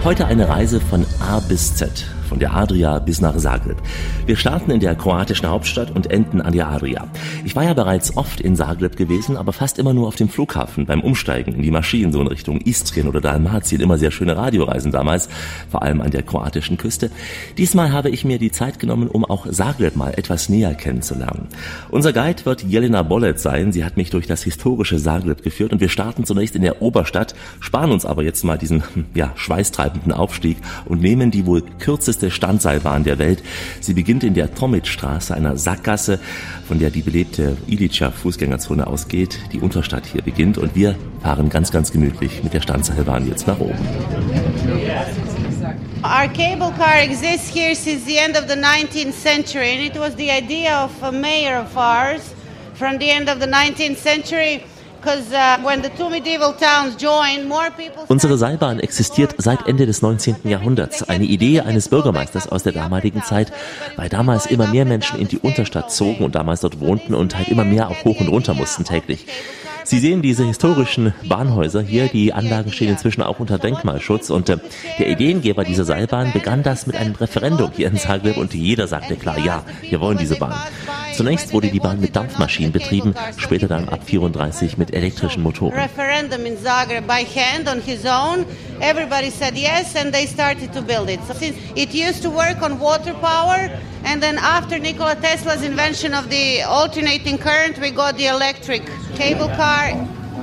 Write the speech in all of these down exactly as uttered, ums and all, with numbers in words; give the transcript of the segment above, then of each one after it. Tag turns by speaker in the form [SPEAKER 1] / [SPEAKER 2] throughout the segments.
[SPEAKER 1] Heute eine Reise von A bis Z, von der Adria bis nach Zagreb. Wir starten in der kroatischen Hauptstadt und enden an der Adria. Ich war ja bereits oft in Zagreb gewesen, aber fast immer nur auf dem Flughafen, beim Umsteigen in die Maschinen, so in Richtung Istrien oder Dalmatien. Immer sehr schöne Radioreisen damals, vor allem an der kroatischen Küste. Diesmal habe ich mir die Zeit genommen, um auch Zagreb mal etwas näher kennenzulernen. Unser Guide wird Jelena Bolec sein. Sie hat mich durch das historische Zagreb geführt und wir starten zunächst in der Oberstadt, sparen uns aber jetzt mal diesen ja, schweißtreibenden Aufstieg und nehmen die wohl kürzeste Standseilbahn der Welt. Sie beginnt in der Tomic-Straße, einer Sackgasse, von der die belebte Ilica-Fußgängerzone ausgeht. Die Unterstadt hier beginnt und wir fahren ganz, ganz gemütlich mit der Standseilbahn jetzt nach oben.
[SPEAKER 2] Our cable car exists here since the end of the nineteenth century, and it was the idea of a mayor of ours from the end of the nineteenth century.
[SPEAKER 1] Unsere Seilbahn existiert seit Ende des neunzehnten Jahrhunderts. Eine Idee eines Bürgermeisters aus der damaligen Zeit, weil damals immer mehr Menschen in die Unterstadt zogen und damals dort wohnten und halt immer mehr auch hoch und runter mussten täglich. Sie sehen diese historischen Bahnhäuser hier, die Anlagen stehen inzwischen auch unter Denkmalschutz und äh, der Ideengeber dieser Seilbahn begann das mit einem Referendum hier in Zagreb und jeder sagte klar, ja, wir wollen diese Bahn. Zunächst wurde die Bahn mit Dampfmaschinen betrieben, später dann ab vierunddreißig mit elektrischen Motoren.
[SPEAKER 2] Referendum in Zagreb by hand on his own. Everybody said yes and they started to build it. So since it used to work on water power and then after Nikola Tesla's invention of the alternating current we got the electric cable car.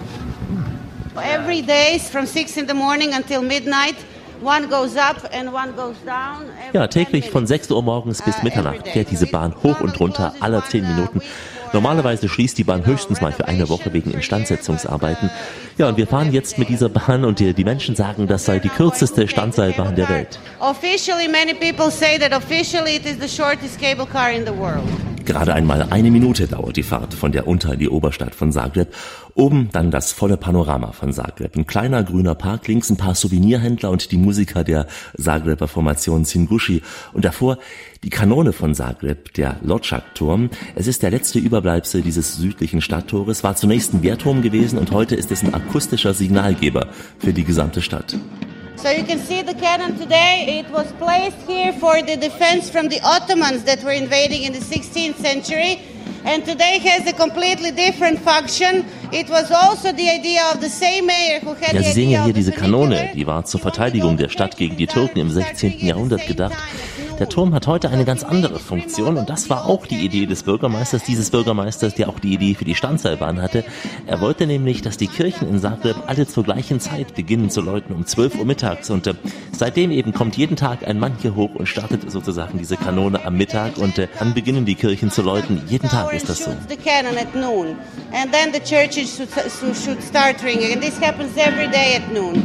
[SPEAKER 2] Every day from six in the morning until midnight. One goes up and one goes down.
[SPEAKER 1] Ja, täglich von sechs Uhr morgens bis Mitternacht fährt diese Bahn hoch und runter, alle zehn Minuten. Normalerweise schließt die Bahn höchstens mal für eine Woche wegen Instandsetzungsarbeiten. Ja, und wir fahren jetzt mit dieser Bahn und die, die Menschen sagen, das sei die kürzeste Standseilbahn der Welt.
[SPEAKER 2] Officially, many people say that officially it is the shortest cable car in the world.
[SPEAKER 1] Gerade einmal eine Minute dauert die Fahrt von der Unter- in die Oberstadt von Zagreb. Oben dann das volle Panorama von Zagreb. Ein kleiner grüner Park, links ein paar Souvenirhändler und die Musiker der Zagreber Formation Singushi. Und davor die Kanone von Zagreb, der Lodžak-Turm. Es ist der letzte Überbleibsel dieses südlichen Stadttores, war zunächst ein Wehrturm gewesen und heute ist es ein akustischer Signalgeber für die gesamte Stadt.
[SPEAKER 2] So you can see the cannon today. It was placed here for the defense from the Ottomans that were invading in the sixteenth century. And today has a completely different function. It was also the idea of the same mayor who had
[SPEAKER 1] ja,
[SPEAKER 2] the
[SPEAKER 1] Sie sehen
[SPEAKER 2] idea
[SPEAKER 1] ja hier
[SPEAKER 2] of the
[SPEAKER 1] diese Kanone,
[SPEAKER 2] funicular.
[SPEAKER 1] die war zur Verteidigung der Stadt gegen die Türken im sechzehnten Jahrhundert gedacht. Der Turm hat heute eine ganz andere Funktion und das war auch die Idee des Bürgermeisters, dieses Bürgermeisters, der auch die Idee für die Standseilbahn hatte. Er wollte nämlich, dass die Kirchen in Zagreb alle zur gleichen Zeit beginnen zu läuten, um zwölf Uhr mittags und äh, seitdem eben kommt jeden Tag ein Mann hier hoch und startet sozusagen diese Kanone am Mittag und äh, dann beginnen die Kirchen zu läuten. Jeden Tag ist das so.
[SPEAKER 2] The cannon at noon, and then the churches should, should start ringing, and this happens every day at noon.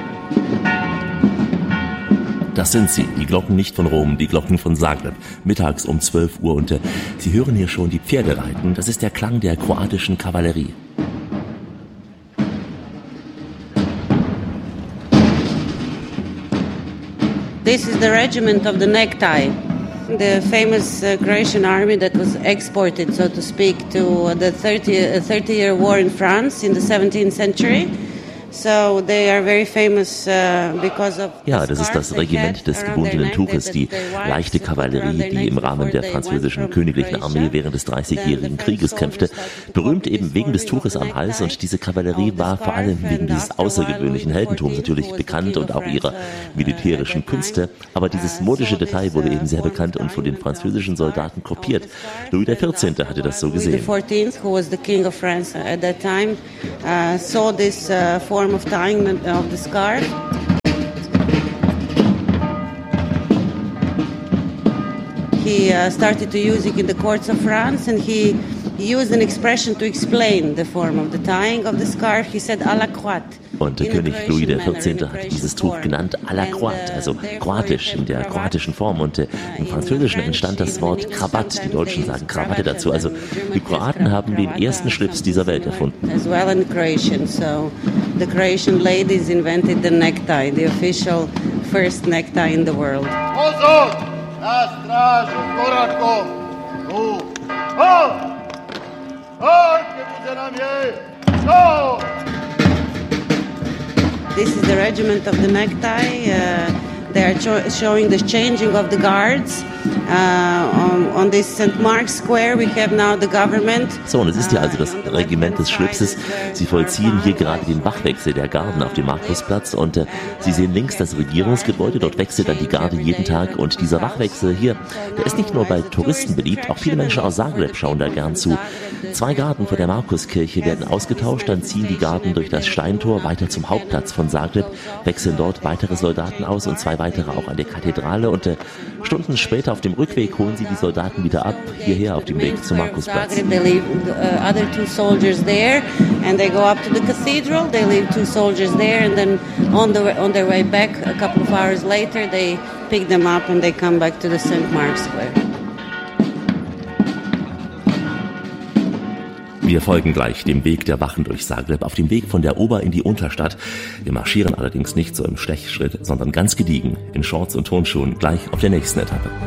[SPEAKER 1] Das sind sie, die Glocken nicht von Rom, die Glocken von Zagreb, mittags um zwölf Uhr und äh, Sie hören hier schon die Pferde reiten, das ist der Klang der kroatischen Kavallerie.
[SPEAKER 2] This is the regiment of the necktie, the famous uh, Croatian army that was exported, so to speak, to the thirty-year war in France in the seventeenth century. So they are very famous, uh, because of
[SPEAKER 1] ja, das ist das Regiment des gebundenen Tuches, die leichte Kavallerie, die im Rahmen der französischen königlichen Armee während des dreißigjährigen Krieges kämpfte. Berühmt eben wegen des Tuches am Hals und diese Kavallerie war vor allem wegen dieses außergewöhnlichen Heldentums natürlich bekannt und auch ihrer militärischen Künste. Aber dieses modische Detail wurde eben sehr bekannt und von den französischen Soldaten kopiert. Louis der vierzehnte hatte das so gesehen.
[SPEAKER 2] Louis the fourteenth, who was the king of France at that time, uh, saw this uh, form of tying of the scarf. He uh, started to use it in the courts of France, and he used an expression to explain the form of the tying of the scarf. He said, "à la croate."
[SPEAKER 1] Und der König Louis der vierzehnte hat dieses Tuch genannt à la croate, also kroatisch, in der kroatischen Form. Und äh, im Französischen entstand das Wort Krawatt. Die Deutschen sagen Krawatte dazu. Also die Kroaten haben den ersten Schlips dieser Welt erfunden.
[SPEAKER 2] As well in Croatian, so the Croatian ladies invented the necktie, the official first necktie in the world.
[SPEAKER 3] Pozor na stražu korakom. Tu. Oh! Oh, gdzie nam je? Oh!
[SPEAKER 2] This is the regiment of the necktie. Uh, they are cho- showing the changing of the guards. Uh, on, on this Saint Mark's Square, we have now the government.
[SPEAKER 1] So, und es ist hier also das Regiment des Schlipses. Sie vollziehen hier gerade den Wachwechsel der Garden auf dem Markusplatz und äh, Sie sehen links das Regierungsgebäude. Dort wechselt dann die Garde jeden Tag und dieser Wachwechsel hier, der ist nicht nur bei Touristen beliebt, auch viele Menschen aus Zagreb schauen da gern zu. Zwei Garden vor der Markuskirche werden ausgetauscht, dann ziehen die Garden durch das Steintor weiter zum Hauptplatz von Zagreb, wechseln dort weitere Soldaten aus und zwei weitere auch an der Kathedrale und äh, Stunden später auf dem Rückweg holen sie die Soldaten wieder ab, hierher auf dem Weg zum Markusplatz.
[SPEAKER 2] They leave uh, other two soldiers there and they go up to the cathedral. They leave two soldiers there and then on, the, on their way back, a couple of hours later, they pick them up and they come back to the Saint Mark's Square.
[SPEAKER 1] Wir folgen gleich dem Weg der Wachen durch Zagreb, auf dem Weg von der Ober- in die Unterstadt. Wir marschieren allerdings nicht so im Stechschritt, sondern ganz gediegen, in Shorts und Turnschuhen, gleich auf der nächsten Etappe.